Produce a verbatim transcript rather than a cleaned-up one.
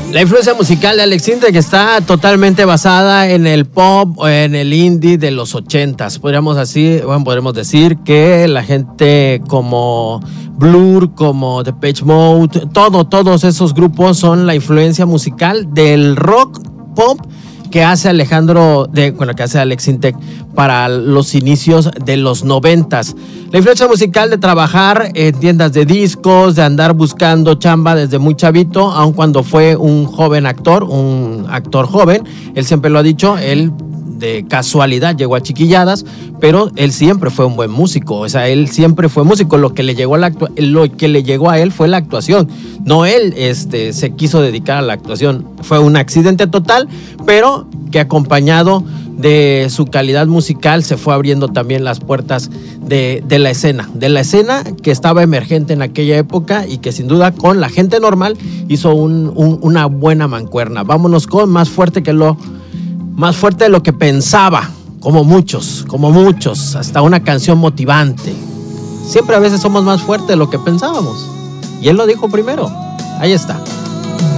La influencia musical de Alex Intec está totalmente basada en el pop o en el indie de los ochentas. Podríamos así, bueno, podremos decir que la gente como Blur, como Depeche Mode, todo, todos esos grupos son la influencia musical del rock pop que hace Alejandro, de, bueno, que hace Alex Intec para los inicios de los noventas. La influencia musical de trabajar en tiendas de discos, de andar buscando chamba desde muy chavito, aun cuando fue un joven actor, un actor joven, él siempre lo ha dicho, él de casualidad llegó a Chiquilladas, pero él siempre fue un buen músico, o sea, él siempre fue músico, lo que le llegó a, la actu- lo que le llegó a él fue la actuación, no él este, se quiso dedicar a la actuación, fue un accidente total, pero que acompañado de su calidad musical se fue abriendo también las puertas de, de la escena, de la escena que estaba emergente en aquella época y que sin duda con la gente normal hizo un, un, una buena mancuerna. Vámonos con Más fuerte que lo Más fuerte de lo que pensaba, como muchos, como muchos, hasta una canción motivante. Siempre a veces somos más fuertes de lo que pensábamos. Y él lo dijo primero. Ahí está.